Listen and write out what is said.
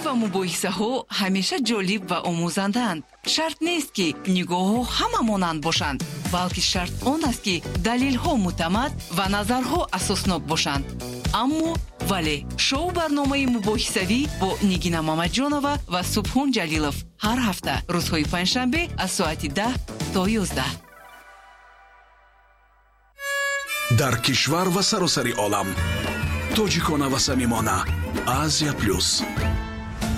ва мубоҳисаҳо ҳамеша ҷолиб ва омӯзанданд. шарт нест ки нигоҳҳо ҳама монанд бошанд, балки шарт он аст ки далелҳо муътамад ва назарҳо асоснок бошанд. аммо вале шоу барномаи мубоҳисавӣ бо Нигина Мамаҷонова ва Субҳон Ҷалилов ҳар ҳафта рӯзҳои панҷшанбе аз соати 10 то 11. дар кишвар ва саросари олам тоҷикона ва самимона. Азия плюс.